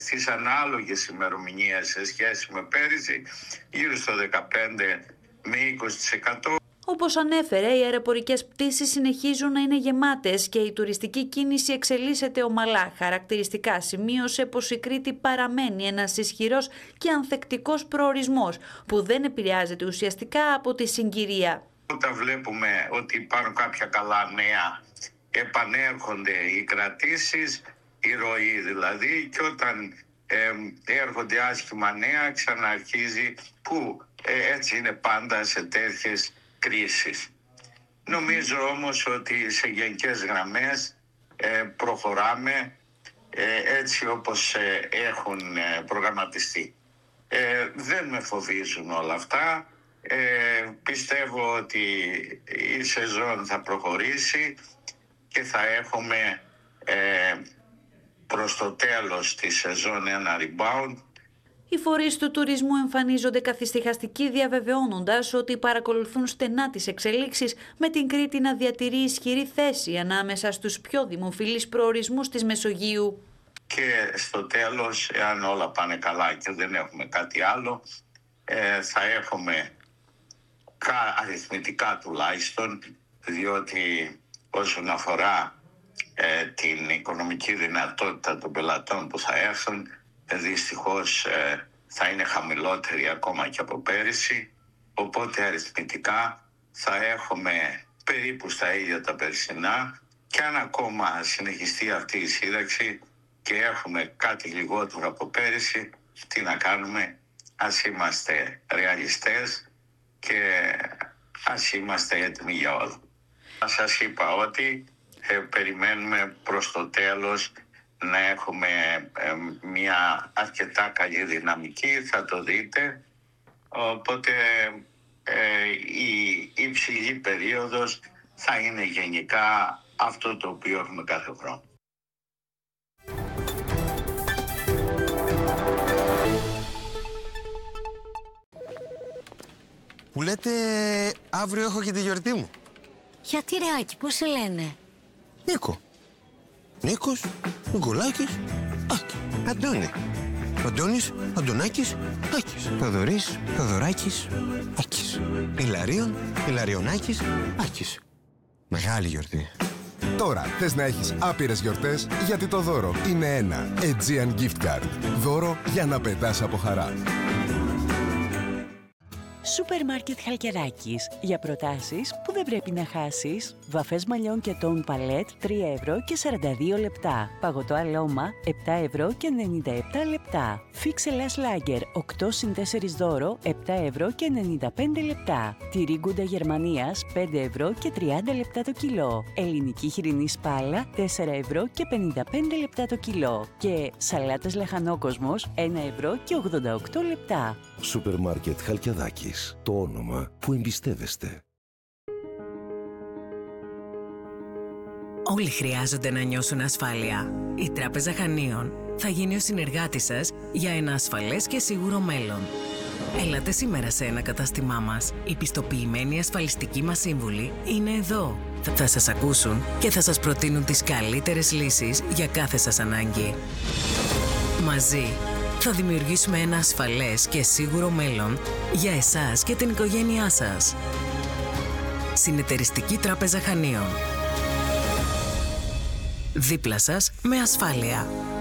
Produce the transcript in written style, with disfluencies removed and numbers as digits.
Στις ανάλογες ημερομηνίες σε σχέση με πέρυσι, γύρω στο 15 με 20%. Όπως ανέφερε, οι αεροπορικές πτήσεις συνεχίζουν να είναι γεμάτες και η τουριστική κίνηση εξελίσσεται ομαλά. Χαρακτηριστικά σημείωσε πως η Κρήτη παραμένει ένας ισχυρός και ανθεκτικός προορισμός που δεν επηρεάζεται ουσιαστικά από τη συγκυρία. Όταν βλέπουμε ότι υπάρχουν κάποια καλά νέα, επανέρχονται οι κρατήσεις, η ροή δηλαδή, και όταν έρχονται άσχημα νέα ξαναρχίζει, που έτσι είναι πάντα σε τέτοιες κρίσεις. Νομίζω όμως ότι σε γενικές γραμμές προχωράμε έτσι όπως έχουν προγραμματιστεί. Δεν με φοβίζουν όλα αυτά. Πιστεύω ότι η σεζόν θα προχωρήσει και θα έχουμε προς το τέλος της σεζόν ένα rebound. Οι φορείς του τουρισμού εμφανίζονται καθησυχαστικοί, διαβεβαιώνοντας ότι παρακολουθούν στενά τις εξελίξεις, με την Κρήτη να διατηρεί ισχυρή θέση ανάμεσα στους πιο δημοφιλείς προορισμούς της Μεσογείου. Και στο τέλος, εάν όλα πάνε καλά και δεν έχουμε κάτι άλλο, θα έχουμε αριθμητικά τουλάχιστον, διότι όσον αφορά την οικονομική δυνατότητα των πελατών που θα έρθουν, δυστυχώς θα είναι χαμηλότερη ακόμα και από πέρυσι, οπότε αριθμητικά θα έχουμε περίπου στα ίδια τα περσινά, και αν ακόμα συνεχιστεί αυτή η σύραξη και έχουμε κάτι λιγότερο από πέρυσι, τι να κάνουμε, ας είμαστε ρεαλιστές και ας είμαστε έτοιμοι για όλα. Σας είπα ότι περιμένουμε προς το τέλος να έχουμε μια αρκετά καλή δυναμική, θα το δείτε. Οπότε η υψηλή περίοδος θα είναι γενικά αυτό το οποίο έχουμε κάθε χρόνο. Που λέτε αύριο έχω και τη γιορτή μου. Γιατί ρε Άκη, πώς σε λένε? Νίκο. Νίκος, Νικολάκης, Άκη. Αντώνη. Αντώνης, Αντωνάκης, Άκης. Θοδωρής, Θοδωράκης, Άκης. Ηλαρίων, Ηλαριονάκης, Άκης. Μεγάλη γιορτή. Τώρα θες να έχεις άπειρες γιορτές, γιατί το δώρο είναι ένα Aegean Gift Card. Δώρο για να πετάς από χαρά. Σούπερ μάρκετ Χαλκιδάκης. Για προτάσεις που δεν πρέπει να χάσεις. Βαφές μαλλιών και τόν παλέτ 3 ευρώ και 42 λεπτά. Παγωτό αλώμα 7 ευρώ και 97 λεπτά. Φίξ Ελλάς Λάγκερ 8 συν 4 δώρο 7 ευρώ και 95 λεπτά. Τυρί Γκούντα Γερμανίας 5 ευρώ και 30 λεπτά το κιλό. Ελληνική χοιρινή σπάλα 4 ευρώ και 55 λεπτά το κιλό. Και σαλάτες Λαχανόκοσμος 1 ευρώ και 88 λεπτά. Σούπερ μάρκετ Χαλκιδάκης. Το όνομα που εμπιστεύεστε. Όλοι χρειάζονται να νιώσουν ασφάλεια. Η Τράπεζα Χανίων θα γίνει ο συνεργάτης σας για ένα ασφαλές και σίγουρο μέλλον. Έλατε σήμερα σε ένα κατάστημά μας. Οι πιστοποιημένοι ασφαλιστικοί μας σύμβουλοι είναι εδώ. Θα σας ακούσουν και θα σας προτείνουν τις καλύτερες λύσεις για κάθε σας ανάγκη. Μαζί θα δημιουργήσουμε ένα ασφαλές και σίγουρο μέλλον για εσάς και την οικογένειά σας. Συνεταιριστική Τράπεζα Χανίων. Δίπλα σας με ασφάλεια.